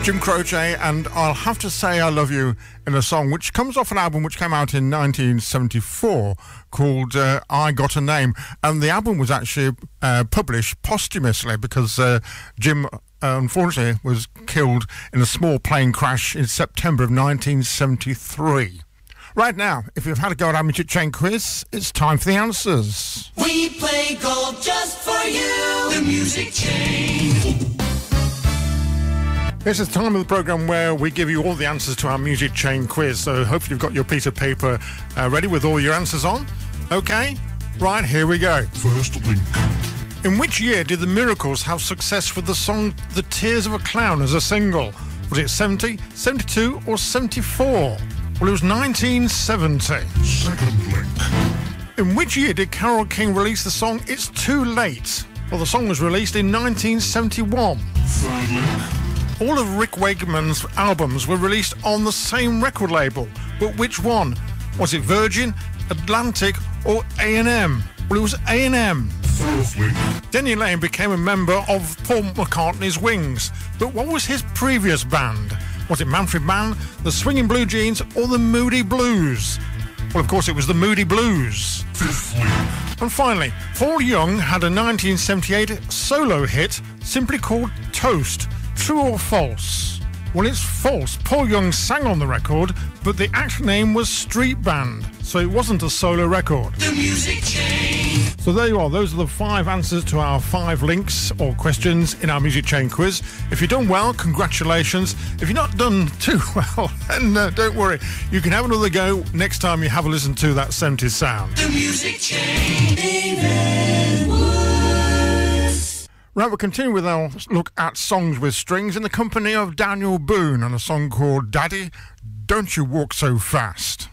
Jim Croce and I'll Have to Say I Love You in a song which comes off an album which came out in 1974 called I Got a Name, and the album was actually published posthumously because Jim unfortunately was killed in a small plane crash in September of 1973. Right now, if you've had a go at our Music Chain quiz, it's time for the answers. We play gold just for you, the Music Chain. This is the time of the programme where we give you all the answers to our Music Chain quiz, so hopefully you've got your piece of paper ready with all your answers on. OK? Right, here we go. First link. In which year did The Miracles have success with the song The Tears of a Clown as a single? Was it 70, 72 or 74? Well, it was 1970. Second link. In which year did Carole King release the song It's Too Late? Well, the song was released in 1971. Third link. All of Rick Wakeman's albums were released on the same record label, but which one? Was it Virgin, Atlantic or A&M? Well, it was A&M. Fourth link. Denny Laine became a member of Paul McCartney's Wings, but what was his previous band? Was it Manfred Mann, the Swinging Blue Jeans or the Moody Blues? Well, of course, it was the Moody Blues. Fifth link. And finally, Paul Young had a 1978 solo hit simply called Toast. True or false? Well, it's false. Paul Young sang on the record, but the actual name was Street Band, so it wasn't a solo record. The Music Chain. So there you are. Those are the 5 answers to our 5 links or questions in our Music Chain quiz. If you've done well, congratulations. If you've not done too well, then don't worry. You can have another go next time you have a listen to that 70s sound. The Music Chain. David Woods. Right, we'll continue with our look at songs with strings in the company of Daniel Boone on a song called Daddy, Don't You Walk So Fast.